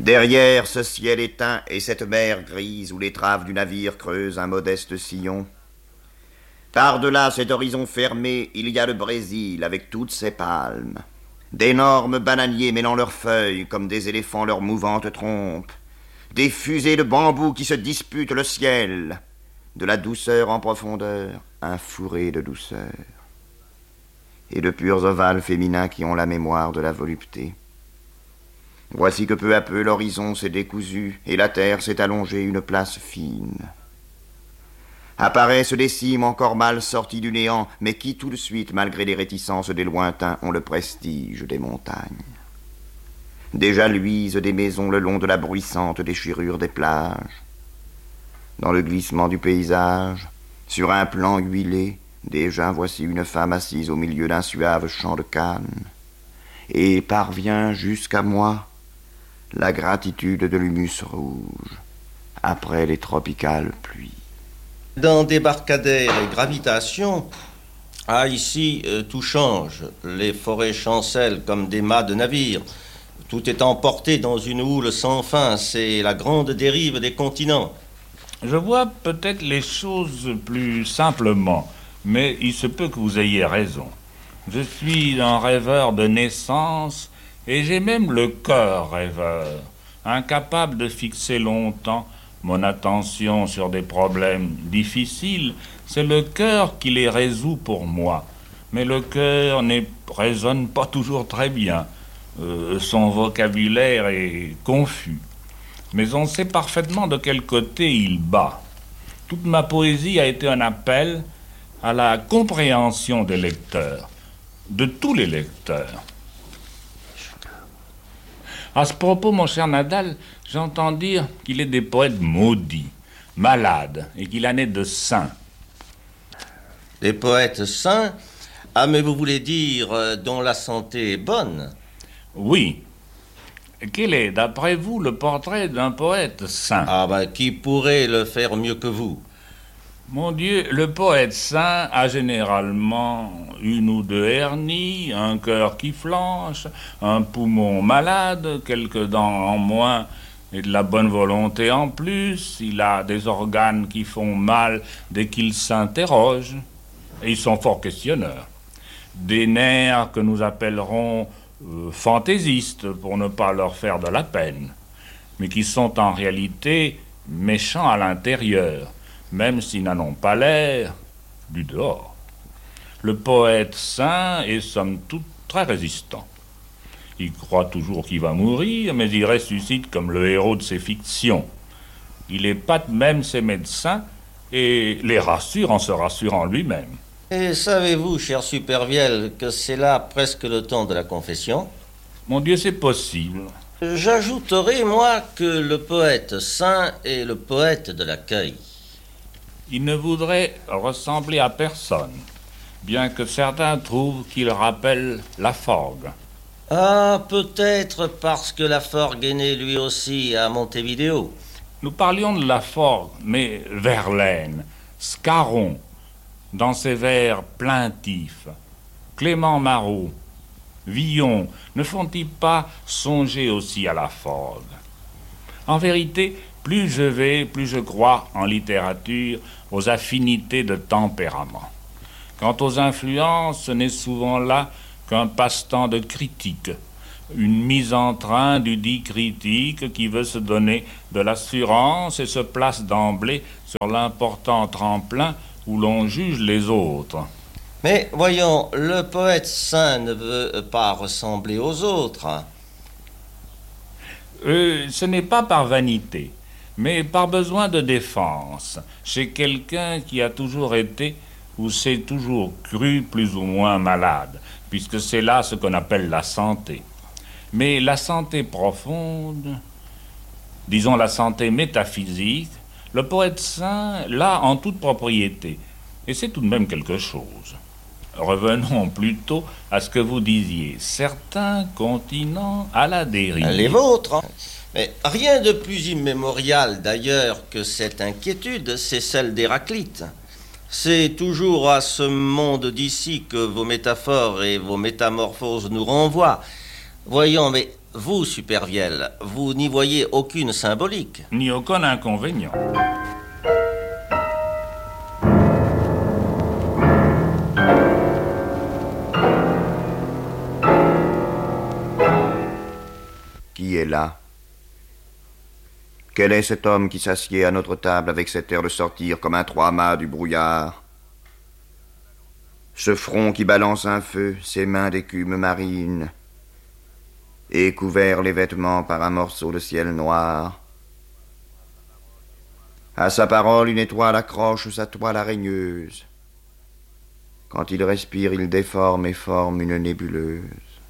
Derrière ce ciel éteint et cette mer grise où l'étrave du navire creuse un modeste sillon, par-delà cet horizon fermé, il y a le Brésil avec toutes ses palmes, d'énormes bananiers mêlant leurs feuilles comme des éléphants leurs mouvantes trompes, des fusées de bambou qui se disputent le ciel, de la douceur en profondeur, un fourré de douceur, et de purs ovales féminins qui ont la mémoire de la volupté. Voici que peu à peu l'horizon s'est décousu et la terre s'est allongée une place fine. Apparaissent des cimes encore mal sorties du néant, mais qui tout de suite, malgré les réticences des lointains, ont le prestige des montagnes. Déjà luisent des maisons le long de la bruissante déchirure des plages. Dans le glissement du paysage, sur un plan huilé, déjà voici une femme assise au milieu d'un suave champ de canne, et parvient jusqu'à moi la gratitude de l'humus rouge, après les tropicales pluies. Dans débarcadère et gravitation, ici, tout change. Les forêts chancellent comme des mâts de navires. Tout est emporté dans une houle sans fin. C'est la grande dérive des continents. Je vois peut-être les choses plus simplement, mais il se peut que vous ayez raison. Je suis un rêveur de naissance, et j'ai même le cœur rêveur, incapable de fixer longtemps mon attention sur des problèmes difficiles. C'est le cœur qui les résout pour moi. Mais le cœur ne raisonne pas toujours très bien. Son vocabulaire est confus. Mais on sait parfaitement de quel côté il bat. Toute ma poésie a été un appel à la compréhension des lecteurs, de tous les lecteurs. À ce propos, mon cher Nadal, j'entends dire qu'il est des poètes maudits, malades, et qu'il en est de saints. Des poètes saints? Ah, mais vous voulez dire dont la santé est bonne? Oui. Quel est, d'après vous, le portrait d'un poète saint? Ah, qui pourrait le faire mieux que vous? Mon Dieu, le poète saint a généralement une ou deux hernies, un cœur qui flanche, un poumon malade, quelques dents en moins et de la bonne volonté en plus. Il a des organes qui font mal dès qu'il s'interroge, et ils sont fort questionneurs. Des nerfs que nous appellerons fantaisistes, pour ne pas leur faire de la peine, mais qui sont en réalité méchants à l'intérieur, même s'ils n'en ont pas l'air du dehors. Le poète saint est somme toute très résistant. Il croit toujours qu'il va mourir, mais il ressuscite comme le héros de ses fictions. Il épate même ses médecins et les rassure en se rassurant lui-même. Et savez-vous, cher Supervielle, que c'est là presque le temps de la confession? Mon Dieu, c'est possible. J'ajouterai, moi, que le poète saint est le poète de l'accueil. Il ne voudrait ressembler à personne, bien que certains trouvent qu'il rappelle Laforgue. Ah, peut-être parce que Laforgue est né lui aussi à Montevideo. Nous parlions de Laforgue, mais Verlaine, Scarron, dans ses vers plaintifs, Clément Marot, Villon, ne font-ils pas songer aussi à Laforgue? En vérité, plus je vais, plus je crois en littérature aux affinités de tempérament. Quant aux influences, ce n'est souvent là qu'un passe-temps de critique, une mise en train du dit critique qui veut se donner de l'assurance et se place d'emblée sur l'important tremplin où l'on juge les autres. Mais voyons, le poète saint ne veut pas ressembler aux autres. Ce n'est pas par vanité, mais par besoin de défense, chez quelqu'un qui a toujours été ou s'est toujours cru plus ou moins malade, puisque c'est là ce qu'on appelle la santé. Mais la santé profonde, disons la santé métaphysique, le poète saint l'a en toute propriété, et c'est tout de même quelque chose. Revenons plutôt à ce que vous disiez. Certains continents à la dérive. Les vôtres, hein. Mais rien de plus immémorial d'ailleurs que cette inquiétude, c'est celle d'Héraclite. C'est toujours à ce monde d'ici que vos métaphores et vos métamorphoses nous renvoient. Voyons, mais Vous, Supervielle, vous n'y voyez aucune symbolique. Ni aucun inconvénient. Qui est là? Quel est cet homme qui s'assied à notre table avec cet air de sortir comme un trois-mâts du brouillard? Ce front qui balance un feu, ses mains d'écume marine, et couvert les vêtements par un morceau de ciel noir. À sa parole, une étoile accroche sa toile araigneuse. Quand il respire, il déforme et forme une nébuleuse.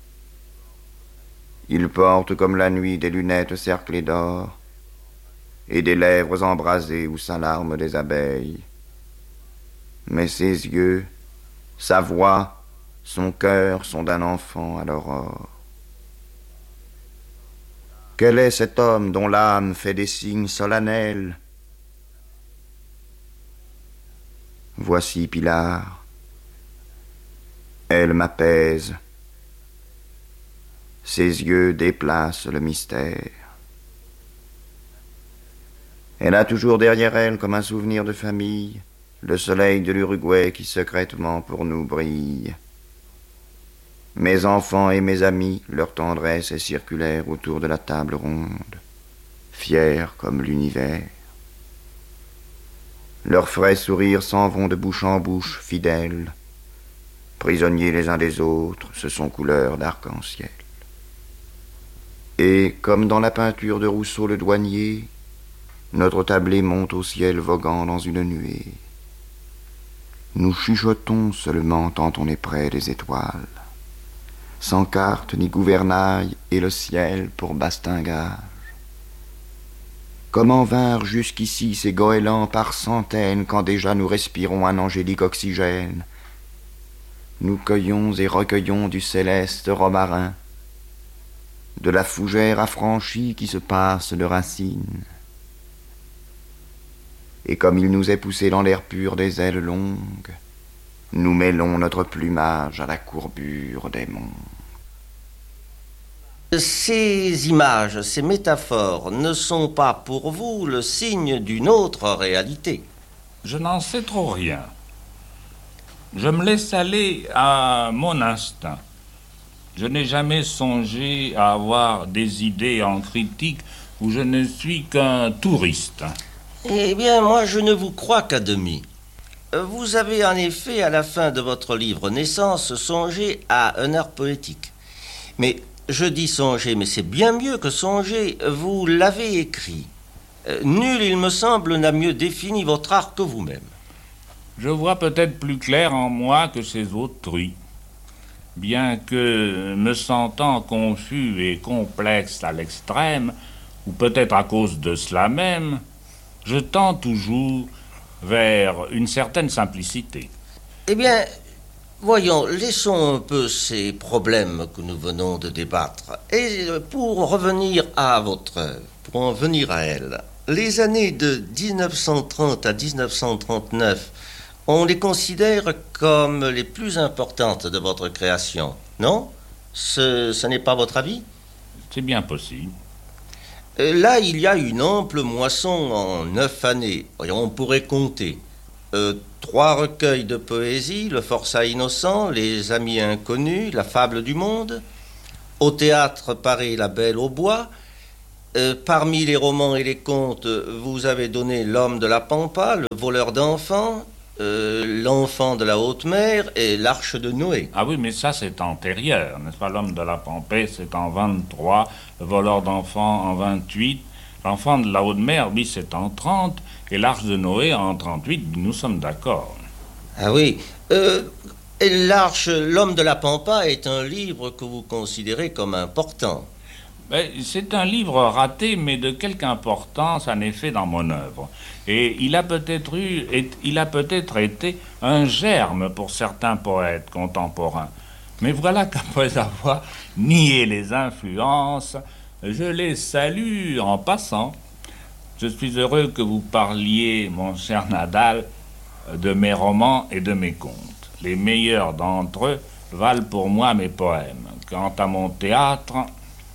Il porte comme la nuit des lunettes cerclées d'or, et des lèvres embrasées où s'alarment des abeilles. Mais ses yeux, sa voix, son cœur sont d'un enfant à l'aurore. Quel est cet homme dont l'âme fait des signes solennels? Voici Pilar. Elle m'apaise. Ses yeux déplacent le mystère. Elle a toujours derrière elle, comme un souvenir de famille, le soleil de l'Uruguay qui secrètement pour nous brille. Mes enfants et mes amis, leur tendresse est circulaire autour de la table ronde, fiers comme l'univers. Leurs frais sourires s'en vont de bouche en bouche, fidèles. Prisonniers les uns des autres, ce sont couleurs d'arc-en-ciel. Et, comme dans la peinture de Rousseau le douanier, notre tablé monte au ciel voguant dans une nuée. Nous chuchotons seulement tant on est près des étoiles, sans carte ni gouvernail et le ciel pour bastingage. Comment vinrent jusqu'ici ces goélands par centaines quand déjà nous respirons un angélique oxygène? Nous cueillons et recueillons du céleste romarin, de la fougère affranchie qui se passe de racines. Et comme il nous est poussé dans l'air pur des ailes longues, nous mêlons notre plumage à la courbure des monts. Ces images, ces métaphores ne sont pas pour vous le signe d'une autre réalité. Je n'en sais trop rien. Je me laisse aller à mon instinct. Je n'ai jamais songé à avoir des idées en critique où je ne suis qu'un touriste. Eh bien, moi, je ne vous crois qu'à demi. Vous avez en effet, à la fin de votre livre Naissance, songé à un art poétique. Mais je dis songer, mais c'est bien mieux que songer. Vous l'avez écrit. Nul, il me semble, n'a mieux défini votre art que vous-même. Je vois peut-être plus clair en moi que ces autrui. Bien que me sentant confus et complexe à l'extrême, ou peut-être à cause de cela même, je tends toujours vers une certaine simplicité. Eh bien, voyons, laissons un peu ces problèmes que nous venons de débattre. Et pour revenir à votre œuvre, pour en venir à elle, les années de 1930 à 1939, on les considère comme les plus importantes de votre création, non? Ce n'est pas votre avis? C'est bien possible. Là, il y a une ample moisson en 9 années. On pourrait compter 3 recueils de poésie, Le Forçat innocent, Les Amis inconnus, La Fable du monde. Au théâtre, pareil, La Belle au bois. Parmi les romans et les contes, vous avez donné L'Homme de la Pampa, Le Voleur d'enfants, L'Enfant de la haute mer et L'Arche de Noé. Ah oui, mais ça c'est antérieur, n'est-ce pas? L'Homme de la Pampée, c'est en 23, Le Voleur d'enfants en 28, L'Enfant de la haute mer, oui, c'est en 30, et L'Arche de Noé en 38, nous sommes d'accord. Ah oui. Et L'Arche, L'Homme de la Pampa est un livre que vous considérez comme important. C'est un livre raté, mais de quelque importance en effet dans mon œuvre. Et il a peut-être été un germe pour certains poètes contemporains. Mais voilà qu'après avoir nié les influences, je les salue en passant. Je suis heureux que vous parliez, mon cher Nadal, de mes romans et de mes contes. Les meilleurs d'entre eux valent pour moi mes poèmes. Quant à mon théâtre,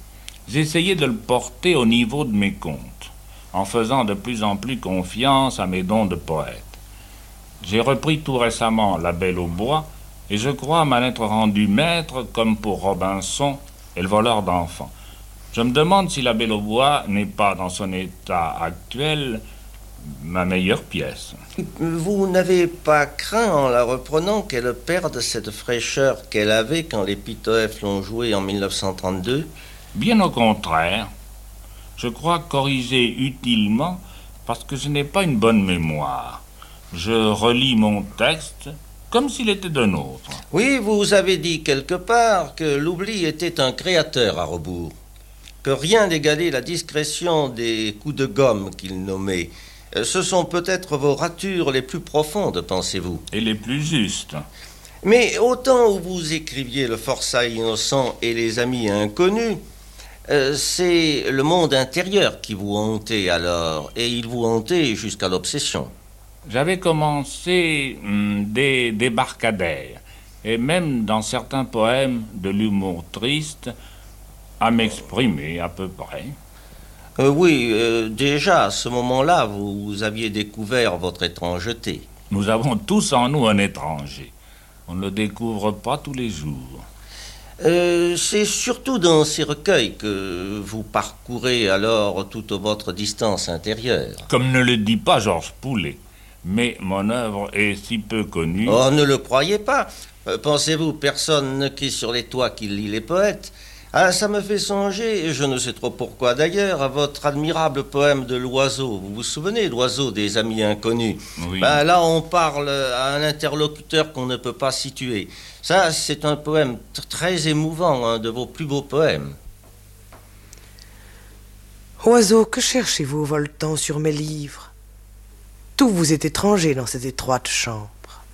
J'essayais de le porter au niveau de mes contes, en faisant de plus en plus confiance à mes dons de poète. J'ai repris tout récemment La Belle au bois, et je crois m'en être rendu maître comme pour Robinson et le voleur d'enfants. Je me demande si La Belle au bois n'est pas, dans son état actuel, ma meilleure pièce. Vous n'avez pas craint, en la reprenant, qu'elle perde cette fraîcheur qu'elle avait quand les Pitoef l'ont jouée en 1932 ? Bien au contraire. Je crois corriger utilement parce que je n'ai pas une bonne mémoire. Je relis mon texte comme s'il était d'un autre. Oui, vous avez dit quelque part que l'oubli était un créateur à rebours, que rien n'égalait la discrétion des coups de gomme qu'il nommait. Ce sont peut-être vos ratures les plus profondes, pensez-vous. Et les plus justes. Mais au temps où vous écriviez Le forçat innocent et Les amis inconnus, c'est le monde intérieur qui vous hantait alors, et il vous hantait jusqu'à l'obsession. J'avais commencé des débarcadères, et même dans certains poèmes de l'humour triste, à m'exprimer à peu près. Oui, déjà à ce moment-là, vous aviez découvert votre étrangeté. Nous avons tous en nous un étranger. On ne le découvre pas tous les jours. C'est surtout dans ces recueils que vous parcourez alors toute votre distance intérieure. Comme ne le dit pas Georges Poulet. Mais mon œuvre est si peu connue. Oh, ne le croyez pas. Pensez-vous, personne ne crie sur les toits qu'il lit les poètes. Ah, ça me fait songer, et je ne sais trop pourquoi d'ailleurs, à votre admirable poème de l'oiseau. Vous vous souvenez, l'oiseau des amis inconnus? Oui. Là, on parle à un interlocuteur qu'on ne peut pas situer. Ça, c'est un poème très émouvant, un de vos plus beaux poèmes. Oiseau, que cherchez-vous voletant sur mes livres? Tout vous est étranger dans cette étroite chambre.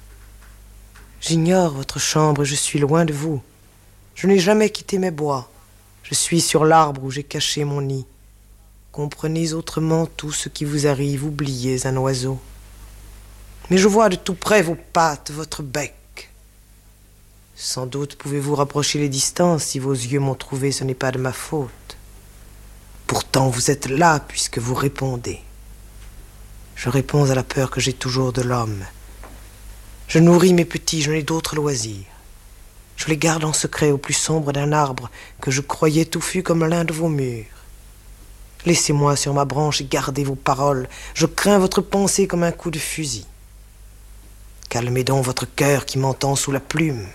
J'ignore votre chambre, je suis loin de vous. Je n'ai jamais quitté mes bois. Je suis sur l'arbre où j'ai caché mon nid. Comprenez autrement tout ce qui vous arrive, oubliez un oiseau. Mais je vois de tout près vos pattes, votre bec. Sans doute pouvez-vous rapprocher les distances. Si vos yeux m'ont trouvé, ce n'est pas de ma faute. Pourtant vous êtes là puisque vous répondez. Je réponds à la peur que j'ai toujours de l'homme. Je nourris mes petits, je n'ai d'autres loisirs. Je les garde en secret au plus sombre d'un arbre que je croyais touffu comme l'un de vos murs. Laissez-moi sur ma branche et gardez vos paroles. Je crains votre pensée comme un coup de fusil. Calmez donc votre cœur qui m'entend sous la plume.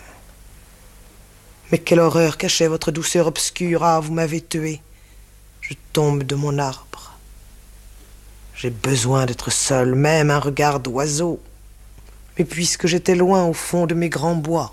Mais quelle horreur cachait votre douceur obscure. Ah, vous m'avez tué. Je tombe de mon arbre. J'ai besoin d'être seul, même un regard d'oiseau. Mais puisque j'étais loin au fond de mes grands bois.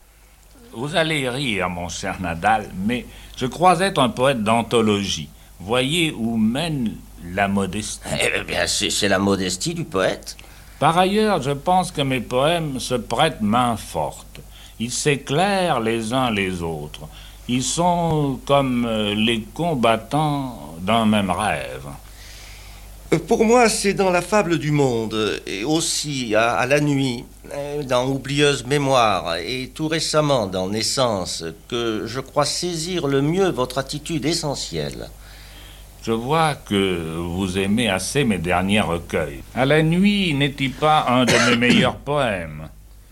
Vous allez rire, mon cher Nadal, mais je crois être un poète d'anthologie. Voyez où mène la modestie. Eh bien, c'est la modestie du poète. Par ailleurs, je pense que mes poèmes se prêtent main forte. Ils s'éclairent les uns les autres. Ils sont comme les combattants d'un même rêve. Pour moi, c'est dans la fable du monde, et aussi à la nuit, dans Oublieuse mémoire, et tout récemment dans Naissance, que je crois saisir le mieux votre attitude essentielle. Je vois que vous aimez assez mes derniers recueils. À la nuit n'est-il pas un de mes meilleurs poèmes?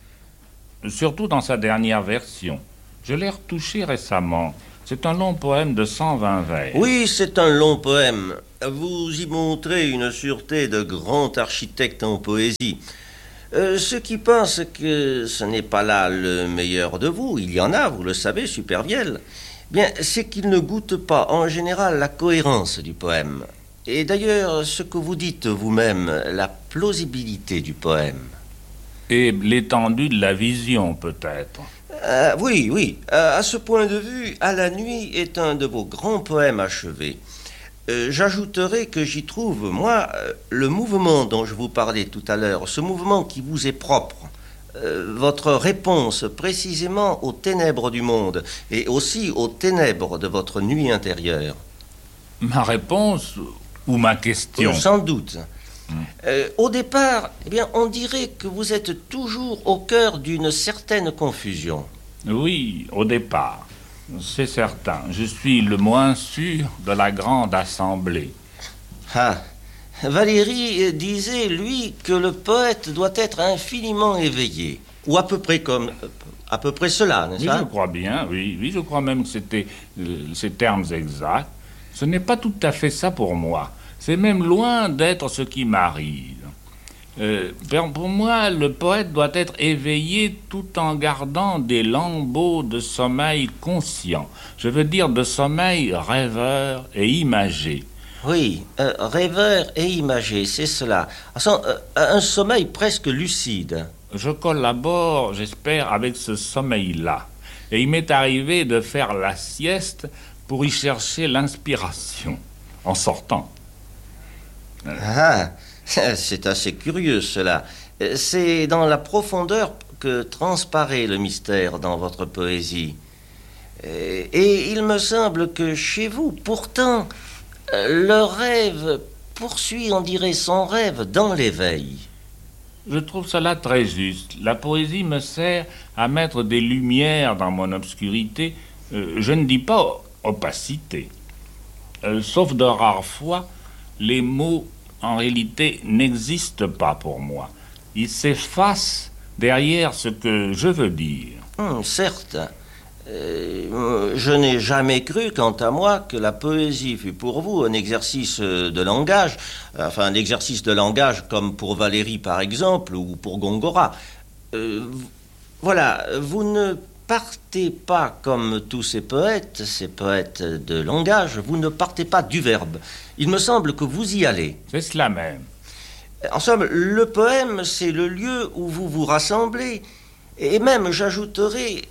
Surtout dans sa dernière version. Je l'ai retouché récemment. C'est un long poème de 120 vers. Oui, c'est un long poème. Vous y montrez une sûreté de grand architecte en poésie. Ceux qui pensent que ce n'est pas là le meilleur de vous, il y en a, vous le savez, Supervielle, bien, c'est qu'ils ne goûtent pas en général la cohérence du poème. Et d'ailleurs, ce que vous dites vous-même, la plausibilité du poème. Et l'étendue de la vision, peut-être. Oui. À ce point de vue, À la nuit est un de vos grands poèmes achevés. J'ajouterai que j'y trouve, moi, le mouvement dont je vous parlais tout à l'heure, ce mouvement qui vous est propre, votre réponse précisément aux ténèbres du monde et aussi aux ténèbres de votre nuit intérieure. Ma réponse ou ma question? Sans doute. Au départ, eh bien, on dirait que vous êtes toujours au cœur d'une certaine confusion. Oui, au départ. C'est certain. Je suis le moins sûr de la grande assemblée. Ah, Valéry disait, lui, que le poète doit être infiniment éveillé. Ou à peu près cela, n'est-ce Oui, pas? je crois bien, oui, je crois même que c'était ces termes exacts. Ce n'est pas tout à fait ça pour moi. C'est même loin d'être ce qui m'arrive. Pour moi, le poète doit être éveillé tout en gardant des lambeaux de sommeil conscient. Je veux dire de sommeil rêveur et imagé. Oui, rêveur et imagé, c'est cela. Un sommeil presque lucide. Je collabore, j'espère, avec ce sommeil-là. Et il m'est arrivé de faire la sieste pour y chercher l'inspiration, en sortant. Ah, c'est assez curieux cela. C'est dans la profondeur que transparaît le mystère dans votre poésie. Et il me semble que chez vous, pourtant, le rêve poursuit, on dirait, son rêve dans l'éveil. Je trouve cela très juste. La poésie me sert à mettre des lumières dans mon obscurité. Je ne dis pas opacité. Sauf de rares fois, les mots, en réalité, n'existent pas pour moi. Ils s'effacent derrière ce que je veux dire. Certes. Je n'ai jamais cru, quant à moi, que la poésie fût pour vous un exercice de langage, enfin un exercice de langage comme pour Valéry par exemple, ou pour Gongora. Voilà, vous ne partez pas comme tous ces poètes de langage, vous ne partez pas du verbe. Il me semble que vous y allez. C'est cela même. En somme, le poème, c'est le lieu où vous vous rassemblez, et même j'ajouterai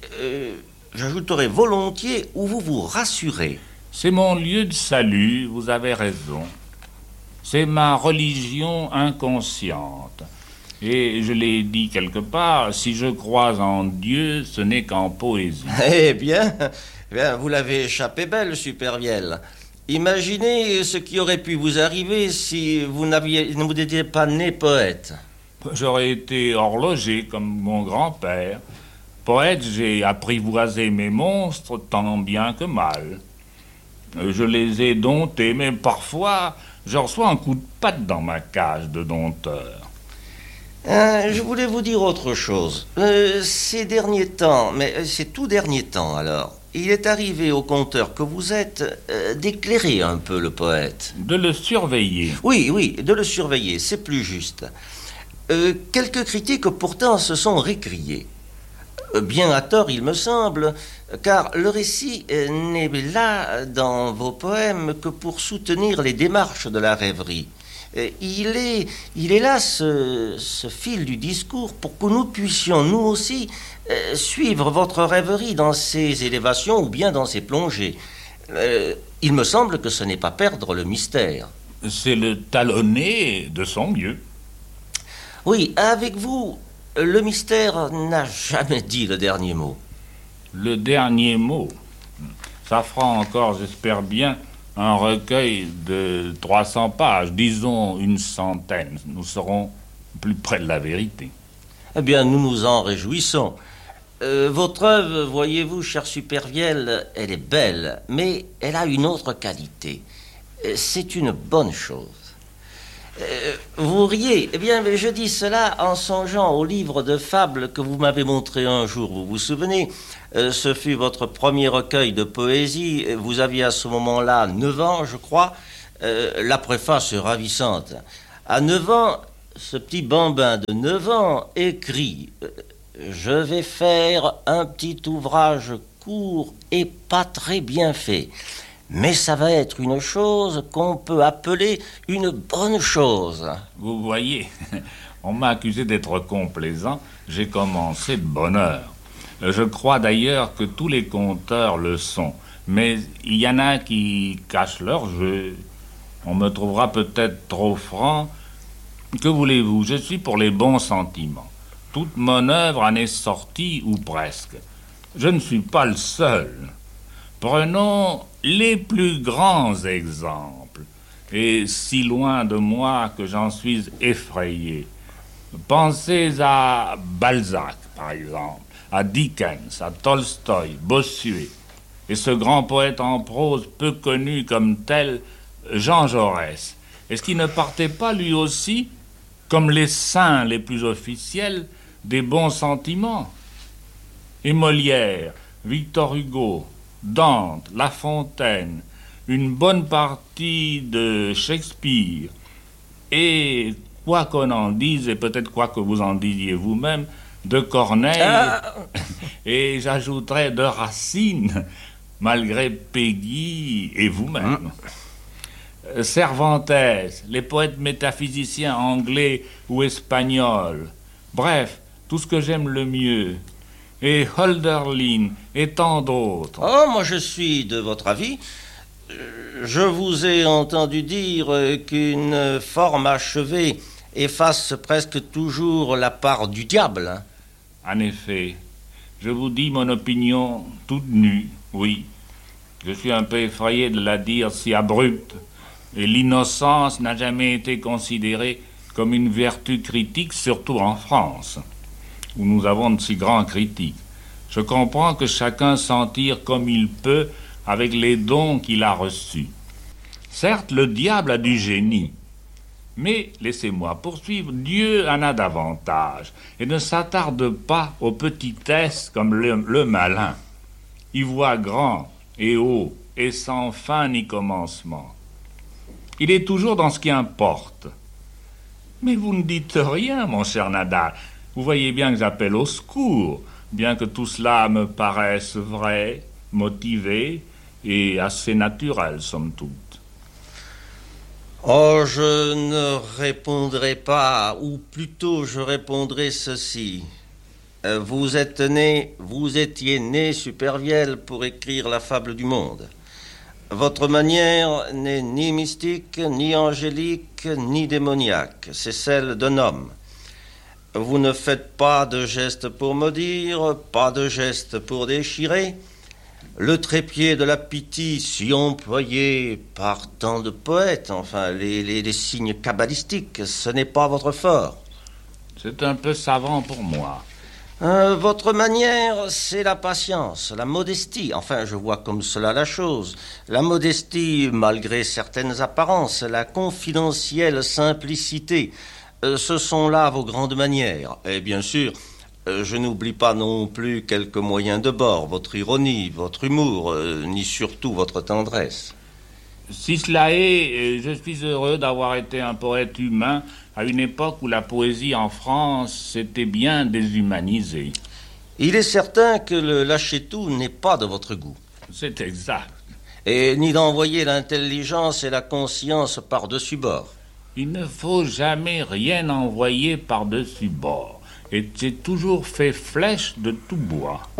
volontiers où vous vous rassurez. C'est mon lieu de salut, vous avez raison. C'est ma religion inconsciente. Et je l'ai dit quelque part, si je crois en Dieu, ce n'est qu'en poésie. Eh bien, vous l'avez échappé belle, Supervielle. Imaginez ce qui aurait pu vous arriver si vous n'étiez pas né poète. J'aurais été horloger comme mon grand-père. Poète, j'ai apprivoisé mes monstres tant bien que mal. Je les ai domptés, mais parfois, je reçois un coup de patte dans ma cage de dompteur. Je voulais vous dire autre chose. Ces derniers temps, mais ces tout derniers temps alors, il est arrivé au conteur que vous êtes d'éclairer un peu le poète. De le surveiller. Oui, de le surveiller, c'est plus juste. Quelques critiques pourtant se sont récriées. Bien à tort, il me semble, car le récit n'est là dans vos poèmes que pour soutenir les démarches de la rêverie. Il est là, ce fil du discours, pour que nous puissions, nous aussi, suivre votre rêverie dans ses élévations ou bien dans ses plongées. Il me semble que ce n'est pas perdre le mystère. C'est le talonner de son mieux. Oui, avec vous, le mystère n'a jamais dit le dernier mot. Le dernier mot. Ça fera encore, j'espère bien, un recueil de 300 pages, disons une centaine. Nous serons plus près de la vérité. Eh bien, nous nous en réjouissons. Votre œuvre, voyez-vous, cher Supervielle, elle est belle, mais elle a une autre qualité. C'est une bonne chose. Vous riez. Eh bien, je dis cela en songeant au livre de fables que vous m'avez montré un jour, vous vous souvenez? Ce fut votre premier recueil de poésie. Vous aviez à ce moment-là 9 ans, je crois. La préface est ravissante. À 9 ans, ce petit bambin de 9 ans écrit « Je vais faire un petit ouvrage court et pas très bien fait. Mais ça va être une chose qu'on peut appeler une bonne chose. » Vous voyez, on m'a accusé d'être complaisant. J'ai commencé de bonne heure. Je crois d'ailleurs que tous les conteurs le sont. Mais il y en a qui cachent leur jeu. On me trouvera peut-être trop franc. Que voulez-vous? Je suis pour les bons sentiments. Toute mon œuvre en est sortie, ou presque. Je ne suis pas le seul. Prenons les plus grands exemples, et si loin de moi que j'en suis effrayé. Pensez à Balzac, par exemple, à Dickens, à Tolstoï, Bossuet, et ce grand poète en prose peu connu comme tel, Jean Jaurès. Est-ce qu'il ne partait pas lui aussi, comme les saints les plus officiels, des bons sentiments? Et Molière, Victor Hugo, Dante, La Fontaine, une bonne partie de Shakespeare, et quoi qu'on en dise, et peut-être quoi que vous en disiez vous-même, de Corneille, et j'ajouterais de Racine, malgré Peggy et vous-même. Cervantes, les poètes métaphysiciens anglais ou espagnols, bref, tout ce que j'aime le mieux, et Hölderlin, et tant d'autres. Oh, moi je suis de votre avis. Je vous ai entendu dire qu'une forme achevée efface presque toujours la part du diable. En effet, je vous dis mon opinion toute nue, oui. Je suis un peu effrayé de la dire si abrupte, et l'innocence n'a jamais été considérée comme une vertu critique, surtout en France, où nous avons de si grands critiques. Je comprends que chacun s'en tire comme il peut avec les dons qu'il a reçus. Certes, le diable a du génie, mais, laissez-moi poursuivre, Dieu en a davantage et ne s'attarde pas aux petitesses comme le malin. Il voit grand et haut et sans fin ni commencement. Il est toujours dans ce qui importe. Mais vous ne dites rien, mon cher Nadal. Vous voyez bien que j'appelle au secours, bien que tout cela me paraisse vrai, motivé et assez naturel, somme toute. Oh, je ne répondrai pas, ou plutôt je répondrai ceci. Vous étiez né Supervielle pour écrire la fable du monde. Votre manière n'est ni mystique, ni angélique, ni démoniaque. C'est celle d'un homme. Vous ne faites pas de gestes pour maudire, pas de gestes pour déchirer. Le trépied de la pitié, si employé par tant de poètes, enfin, les signes kabbalistiques, ce n'est pas votre fort. C'est un peu savant pour moi. Votre manière, c'est la patience, la modestie. Enfin, je vois comme cela la chose. La modestie, malgré certaines apparences, la confidentielle simplicité, ce sont là vos grandes manières. Et bien sûr, je n'oublie pas non plus quelques moyens de bord, votre ironie, votre humour, ni surtout votre tendresse. Si cela est, je suis heureux d'avoir été un poète humain à une époque où la poésie en France s'était bien déshumanisée. Il est certain que le lâcher-tout n'est pas de votre goût. C'est exact. Et ni d'envoyer l'intelligence et la conscience par-dessus bord. Il ne faut jamais rien envoyer par-dessus bord. Et c'est toujours fait flèche de tout bois.